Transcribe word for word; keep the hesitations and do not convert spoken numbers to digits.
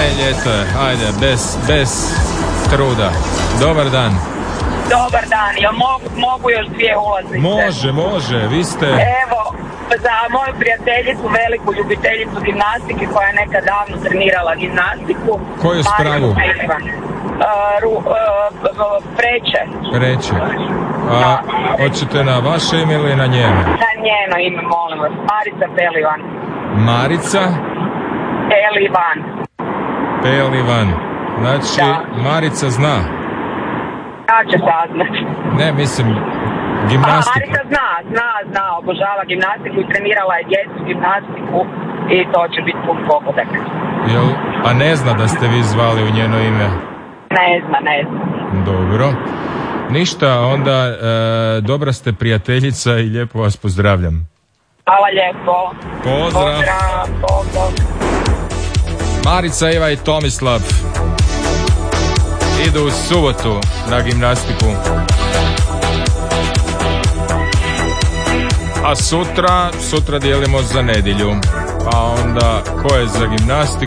Ej, ljeto je, ajde, bez, bez truda. Dobar dan. Dobar dan, jel mogu, mogu još dvije ulaznice? Može, može, vi ste... Evo, za moju prijateljicu, veliku ljubiteljicu gimnastike koja je nekad davno trenirala gimnastiku. Koju spravu? Uh, ru, uh, preče. Preče. A hoćete na vaše ime ili na njeno? Na njeno ime, molim vas. Marica Pelivan. Marica? Pelivan. Pelivan. Znači, da. Marica zna. Ja će saznati. Ne, mislim, gimnastika. A, Marica zna, zna, zna, obožava gimnastiku i trenirala je djecu gimnastiku i to će biti pun pogodak. Jel, a ne zna da ste vi zvali u njeno ime? Ne zna, ne zna. Dobro. Ništa, onda e, dobra ste prijateljica i lijepo vas pozdravljam. Hvala lijepo. Pozdrav. Pozdrav, pozdrav. Marica, Iva i Tomislav idu u subotu na gimnastiku. A sutra, sutra dijelimo za nedjelju. Pa onda ko je za gimnastiku?